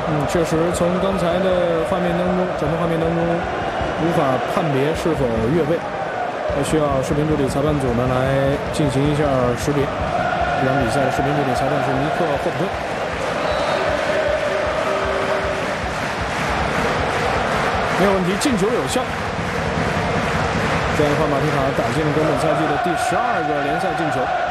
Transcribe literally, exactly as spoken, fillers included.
嗯，确实从刚才的画面当中，转播画面当中无法判别是否越位，还需要视频助理裁判组呢来进行一下识别。这场比赛的视频助理裁判是尼克霍普顿。没有问题，进球有效。这样的话，马提卡打进了本赛季的第十二个联赛进球。